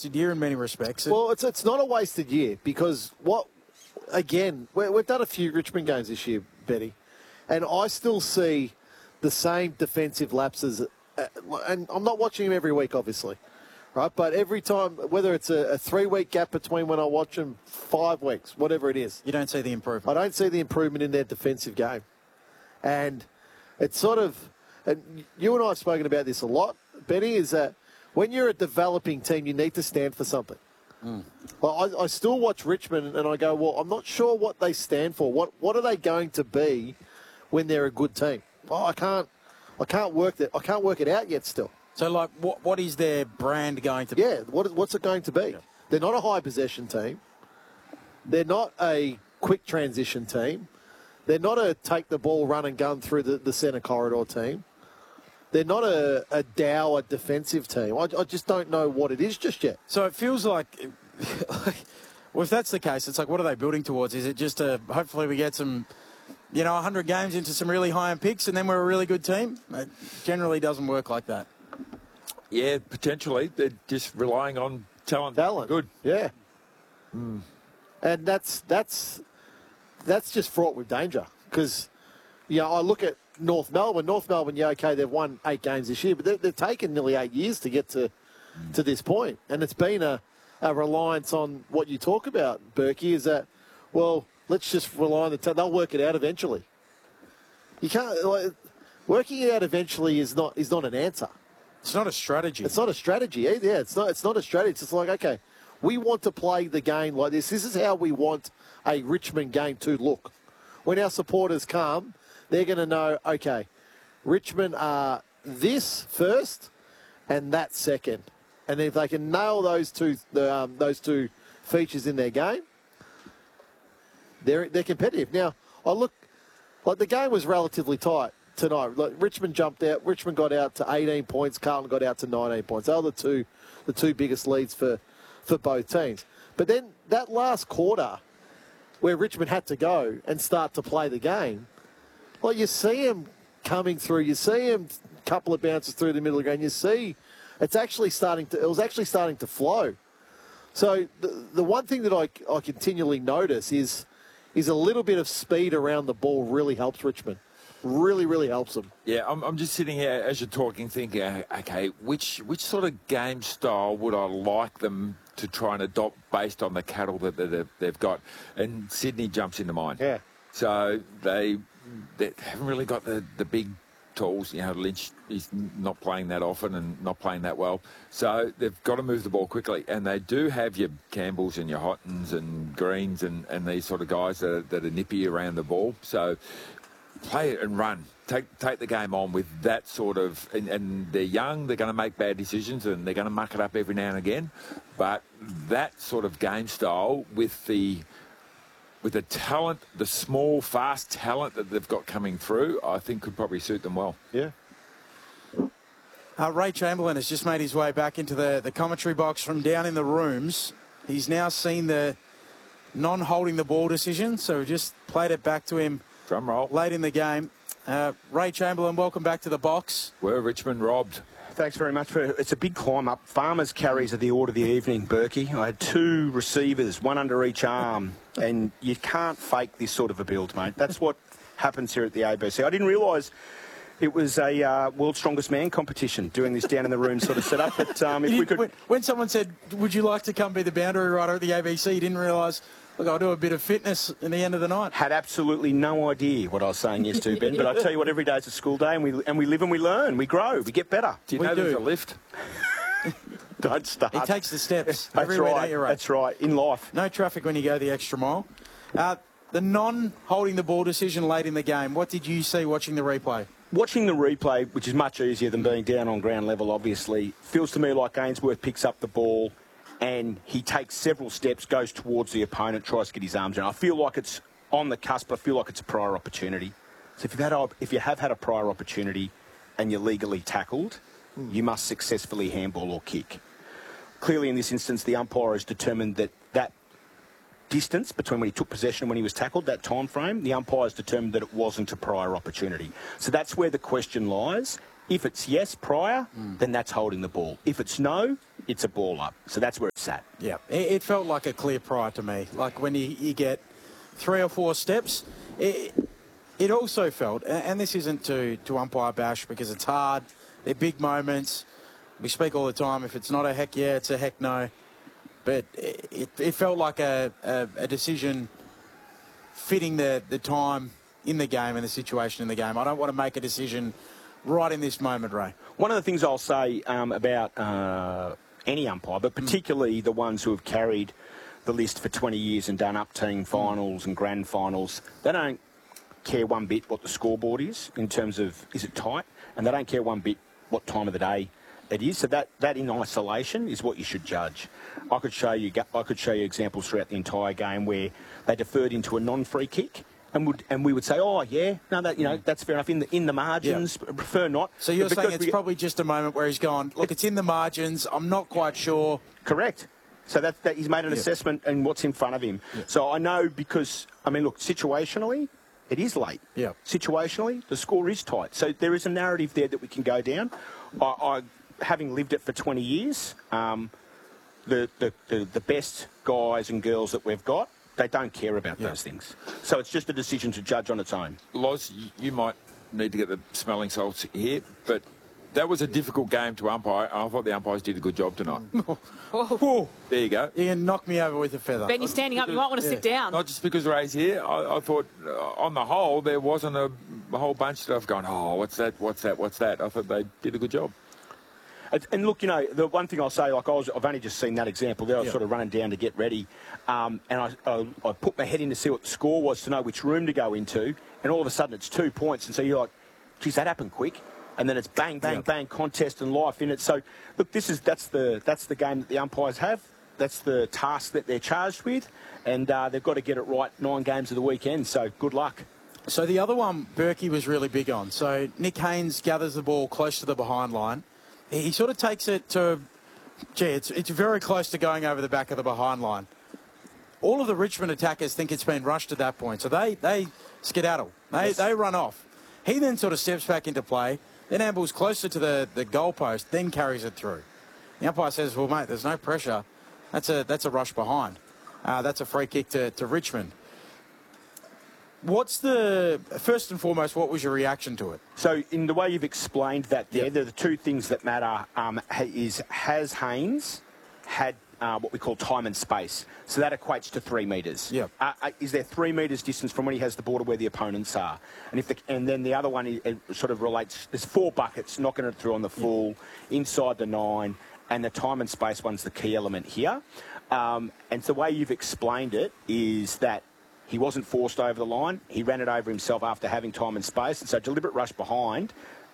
wasted year in many respects. Well, it's not a wasted year because we've done a few Richmond games this year, Betty, and I still see the same defensive lapses. And I'm not watching them every week, obviously, right? But every time, whether it's a 3-week gap between when I watch them, 5 weeks, whatever it is. You don't see the improvement. I don't see the improvement in their defensive game. And it's sort of, and you and I have spoken about this a lot, Benny, is that when you're a developing team, you need to stand for something. Well, I still watch Richmond and I go, well, I'm not sure what they stand for. What are they going to be when they're a good team? Well, I can't work it out yet still. So, like, what is their brand going to be? Yeah, what's it going to be? Yeah. They're not a high possession team. They're not a quick transition team. They're not a take the ball, run and gun through the centre corridor team. They're not a dour defensive team. I just don't know what it is just yet. So it feels like, well, if that's the case, it's like, what are they building towards? Is it just hopefully we get some, 100 games into some really high-end picks and then we're a really good team? It generally doesn't work like that. Yeah, potentially. They're just relying on talent. Good. Yeah. And that's just fraught with danger because, I look at North Melbourne. Okay, they've won 8 games this year, but they've taken nearly 8 years to get to this point. And it's been a reliance on what you talk about, Berkey, is that, well, let's just rely on they'll work it out eventually. You can't, working it out eventually is not an answer. It's not a strategy. It's not a strategy either. Yeah, it's not a strategy. It's just like, okay, we want to play the game like this. This is how we want a Richmond game to look. When our supporters come, they're going to know, okay, Richmond are this first and that second. And if they can nail those two features in their game, they're competitive. Now, the game was relatively tight tonight. Like, Richmond jumped out. Richmond got out to 18 points. Carlton got out to 19 points. They were the two biggest leads for both teams. But then that last quarter where Richmond had to go and start to play the game, well, you see him coming through. You see him a couple of bounces through the middle of the ground. You see it was actually starting to flow. So the one thing that I continually notice is a little bit of speed around the ball really helps Richmond. Really, really helps them. Yeah, I'm just sitting here as you're talking thinking, okay, which sort of game style would I like them to try and adopt based on the cattle that they've got? And Sydney jumps into mind. Yeah. So they haven't really got the big tools. Lynch is not playing that often and not playing that well. So they've got to move the ball quickly. And they do have your Campbells and your Hottons and Greens and these sort of guys that are nippy around the ball. So play it and run. Take the game on with that sort of... And they're young, they're going to make bad decisions and they're going to muck it up every now and again. But that sort of game style with the talent, the small, fast talent that they've got coming through, I think could probably suit them well. Yeah. Ray Chamberlain has just made his way back into the commentary box from down in the rooms. He's now seen the non-holding the ball decision, so we just played it back to him. Drum roll. Late in the game. Ray Chamberlain, welcome back to the box. Were Richmond robbed? Thanks very much. It's a big climb up. Farmers carries are the order of the evening, Berkey. I had 2 receivers, one under each arm, and you can't fake this sort of a build, mate. That's what happens here at the ABC. I didn't realise it was a World's Strongest Man competition doing this down in the room sort of setup. But if we could... When someone said, would you like to come be the boundary rider at the ABC, you didn't realise, look, I'll do a bit of fitness in the end of the night. Had absolutely no idea what I was saying yes to, Ben. But I tell you what, every day is a school day, and we live and we learn, we grow, we get better. Do you know there's a lift? Don't start. He takes the steps. That's right. That's right. In life, no traffic when you go the extra mile. The non-holding the ball decision late in the game. What did you see watching the replay? Watching the replay, which is much easier than being down on ground level, obviously, feels to me like Ainsworth picks up the ball and he takes several steps, goes towards the opponent, tries to get his arms in. I feel like it's on the cusp. I feel like it's a prior opportunity. So if you have had a prior opportunity and you're legally tackled, you must successfully handball or kick. Clearly, in this instance, the umpire has determined that distance between when he took possession and when he was tackled, that time frame, the umpire has determined that it wasn't a prior opportunity. So that's where the question lies. If it's yes, prior, then that's holding the ball. If it's no, it's a ball up. So that's where it's at. Yeah, it felt like a clear prior to me. Like when you get 3 or 4 steps, it also felt, and this isn't to umpire bash because it's hard, they're big moments. We speak all the time, if it's not a heck yeah, it's a heck no. But it felt like a decision fitting the time in the game and the situation in the game. I don't want to make a decision right in this moment, Ray. One of the things I'll say about any umpire, but particularly the ones who have carried the list for 20 years and done up-team finals and grand finals, they don't care one bit what the scoreboard is in terms of is it tight, and they don't care one bit what time of the day it is. So that in isolation is what you should judge. I could show you examples throughout the entire game where they deferred into a non-free kick. And we would say, oh yeah, no, that's fair enough in the margins. Yeah. Prefer not. So you're saying it's probably just a moment where he's gone, look, it's in the margins. I'm not quite sure. Correct. So that he's made an assessment and what's in front of him. Yeah. So I know because look, situationally, it is late. Yeah. Situationally, the score is tight. So there is a narrative there that we can go down. I having lived it for 20 years, the best guys and girls that we've got, they don't care about those things. So it's just a decision to judge on its own. Loz, you might need to get the smelling salts here, but that was a difficult game to umpire. I thought the umpires did a good job tonight. Oh. There you go. You can knock me over with a feather. Ben, you're standing up. You might want to sit down. Not just because Ray's here. I thought, on the whole, there wasn't a whole bunch of going, oh, what's that? I thought they did a good job. And look, the one thing I'll say, like I've only just seen that example there. I was sort of running down to get ready, and I put my head in to see what the score was to know which room to go into, and all of a sudden it's 2 points, and so you're like, geez, that happened quick, and then it's bang, bang, bang, contest and life in it. So look, that's the game that the umpires have. That's the task that they're charged with, and they've got to get it right 9 games of the weekend. So good luck. So the other one, Berkey was really big on. So Nick Haynes gathers the ball close to the behind line. He sort of takes it to, it's very close to going over the back of the behind line. All of the Richmond attackers think it's been rushed at that point, so they skedaddle. They run off. He then sort of steps back into play, then ambles closer to the goalpost, then carries it through. The umpire says, well, mate, there's no pressure. That's a rush behind. That's a free kick to Richmond. First and foremost, what was your reaction to it? So in the way you've explained that there, the 2 things that matter has Haynes had what we call time and space. So that equates to 3 metres. Yeah. Is there 3 metres distance from when he has the ball to where the opponents are? And then the other one it sort of relates, there's 4 buckets, knocking it through on the full, inside the 9, and the time and space one's the key element here. And the way you've explained it is that he wasn't forced over the line. He ran it over himself after having time and space. And so deliberate rush behind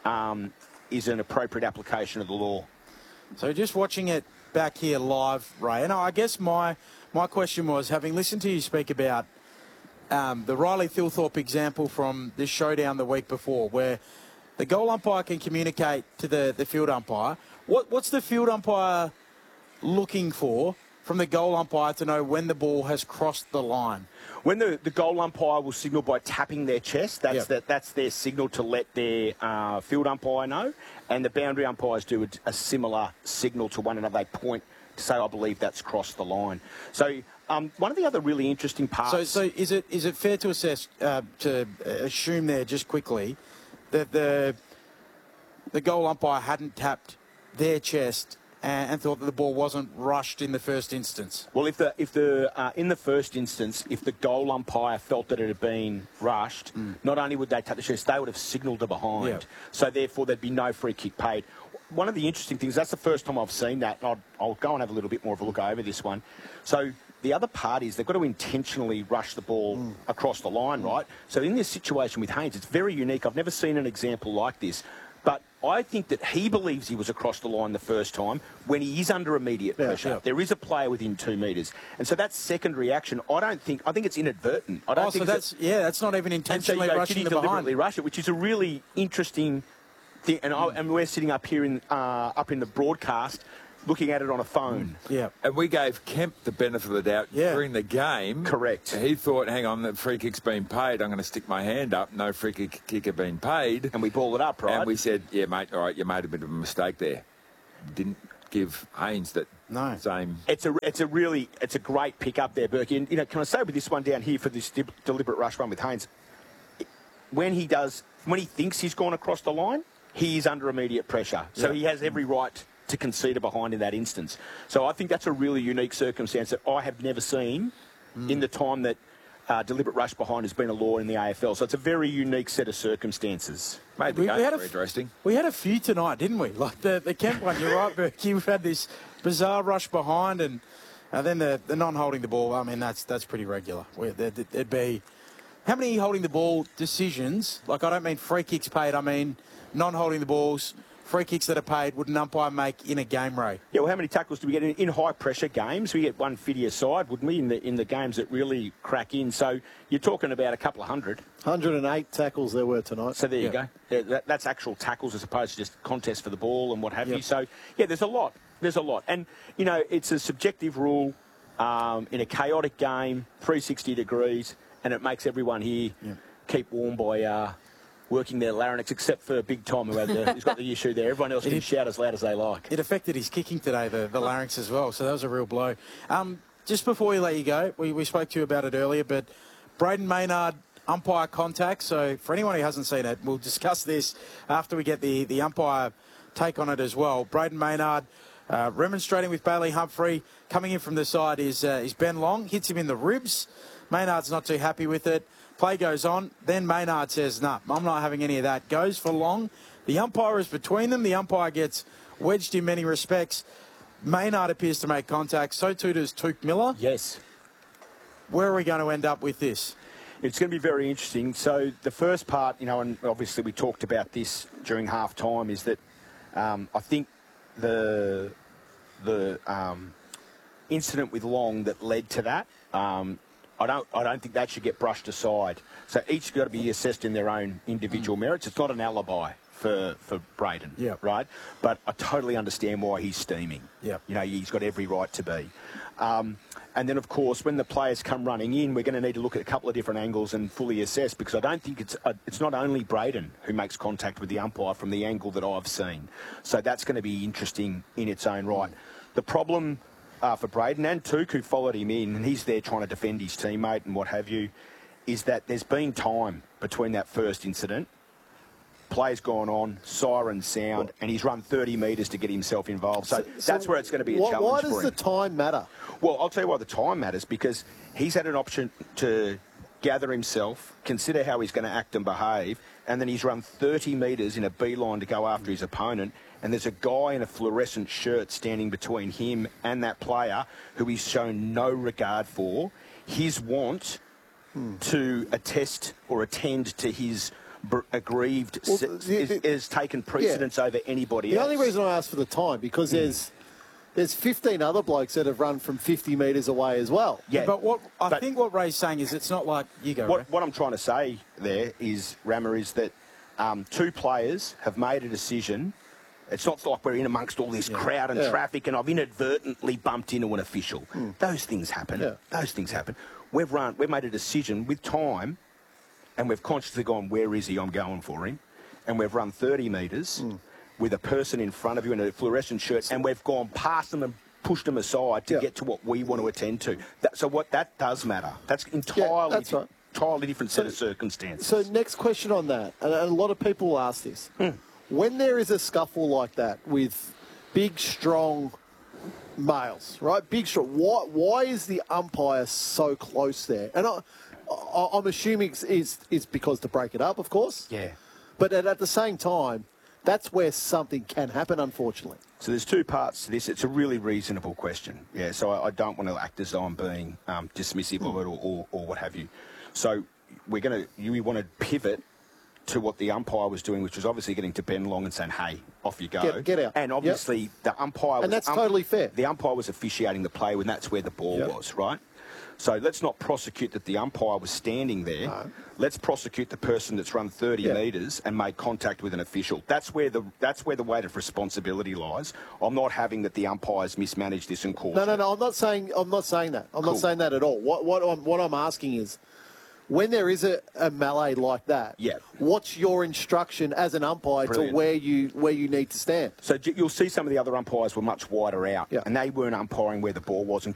is an appropriate application of the law. So just watching it back here live, Ray, and I guess my question was, having listened to you speak about the Riley Thilthorpe example from this showdown the week before, where the goal umpire can communicate to the field umpire. What's the field umpire looking for from the goal umpire to know when the ball has crossed the line? When the goal umpire will signal by tapping their chest, that's their signal to let their field umpire know. And the boundary umpires do a similar signal to one another. They point to say, I believe that's crossed the line. So one of the other really interesting parts... So is it fair to assume there just quickly that the goal umpire hadn't tapped their chest and thought that the ball wasn't rushed in the first instance? Well, in the first instance, if the goal umpire felt that it had been rushed, not only would they tap the chest, they would have signalled to behind. Yeah. So therefore, there'd be no free kick paid. One of the interesting things, that's the first time I've seen that, and I'll go and have a little bit more of a look over this one. So the other part is they've got to intentionally rush the ball across the line, right? So in this situation with Haynes, it's very unique. I've never seen an example like this. But I think that he believes he was across the line the first time when he is under immediate pressure. Yeah. There is a player within 2 metres. And so that second reaction, I think it's inadvertent. I don't think that's not even intentionally rushing the behind. Deliberately rush it, which is a really interesting thing. And we're sitting up here up in the broadcast looking at it on a phone. Yeah. And we gave Kemp the benefit of the doubt during the game. Correct. He thought, hang on, the free kick's been paid. I'm going to stick my hand up. No free kick had been paid. And we balled it up, right? And we said, yeah, mate, all right, you made a bit of a mistake there. Didn't give Haynes that No. same. It's a great pick up there, Berkey. And, can I say with this one down here for this deliberate rush run with Haynes, when he thinks he's gone across the line, he is under immediate pressure. So he has every right to concede a behind in that instance. So I think that's a really unique circumstance that I have never seen in the time that deliberate rush behind has been a law in the AFL. So it's a very unique set of circumstances. Made the We game had very interesting. We had a few tonight, didn't we? Like the Kemp one, you're right, Berkey. We've had this bizarre rush behind and then the non-holding the ball. I mean, that's pretty regular. There'd be... How many holding the ball decisions, like I don't mean free kicks paid, I mean non-holding the balls, free kicks that are paid, would an umpire make in a game, Ray? Yeah, well, how many tackles do we get in high-pressure games? We get 150 aside, wouldn't we, in the games that really crack in? So you're talking about a couple of hundred. 108 tackles there were tonight. So there you go. Yeah, that's actual tackles as opposed to just contests for the ball and what have you. So, yeah, there's a lot. There's a lot. And, it's a subjective rule in a chaotic game, 360 degrees, and it makes everyone here keep warm by working their larynx, except for Big Tom, who's got the issue there. Everyone else can shout as loud as they like. It affected his kicking today, the larynx as well, so that was a real blow. Just before we let you go, we spoke to you about it earlier, but Braden Maynard, umpire contact. So for anyone who hasn't seen it, we'll discuss this after we get the umpire take on it as well. Braden Maynard remonstrating with Bailey Humphrey. Coming in from the side is Ben Long, hits him in the ribs. Maynard's not too happy with it. Play goes on. Then Maynard says, nah, I'm not having any of that. Goes for Long. The umpire is between them. The umpire gets wedged in many respects. Maynard appears to make contact. So too does Touk Miller. Yes. Where are we going to end up with this? It's going to be very interesting. So the first part, and obviously we talked about this during half-time, is that I think the incident with Long that led to that, I don't think that should get brushed aside. So each got to be assessed in their own individual merits. It's not an alibi for Braden, right? But I totally understand why he's steaming. He's got every right to be. And then, of course, when the players come running in, we're going to need to look at a couple of different angles and fully assess, because I don't think it's not only Braden who makes contact with the umpire from the angle that I've seen. So that's going to be interesting in its own right. The problem for Braden and Touk, who followed him in, and he's there trying to defend his teammate and what have you, is that there's been time between that first incident. Play's gone on, siren sound, and he's run 30 metres to get himself involved. So that's where it's going to be a challenge why for him. does the time matter? Well, I'll tell you why the time matters, because he's had an option to gather himself, consider how he's going to act and behave, and then he's run 30 metres in a beeline to go after his opponent, and there's a guy in a fluorescent shirt standing between him and that player who he's shown no regard for. His want to attest or attend to his aggrieved has taken precedence over anybody else. The only reason I asked for the time, because there's 15 other blokes that have run from 50 metres away as well. Yeah, but I think what Ray's saying is it's not like you go. What I'm trying to say there is, Rammer, is that two players have made a decision. It's not like we're in amongst all this crowd and traffic and I've inadvertently bumped into an official. Those things happen. Yeah. Those things happen. We've made a decision with time, and we've consciously gone, where is he? I'm going for him. And we've run 30 metres with a person in front of you in a fluorescent shirt, and we've gone past them and pushed them aside to get to what we want to attend to. That does matter. That's entirely entirely different set of circumstances. So next question on that, and a lot of people ask this. When there is a scuffle like that with big, strong males, right? Big, strong. Why is the umpire so close there? And I'm assuming it's because to break it up, of course. Yeah. But at the same time, that's where something can happen, unfortunately. So there's two parts to this. It's a really reasonable question. Yeah, so I don't want to act as though I'm being dismissive of it or what have you. So we want to pivot to what the umpire was doing, which was obviously getting to Ben Long and saying, hey, off you go. Get out. And obviously the umpire... And that's totally fair. The umpire was officiating the play when that's where the ball was, right? So let's not prosecute that the umpire was standing there. No. Let's prosecute the person that's run 30 metres and made contact with an official. That's where the weight of responsibility lies. I'm not having that the umpires mismanaged this and caused No. I'm not saying that. I'm not saying that at all. What I'm asking is, when there is a melee like that, Yeah. what's your instruction as an umpire Brilliant. to where you need to stand? So you'll see some of the other umpires were much wider out, Yeah. and they weren't umpiring where the ball was and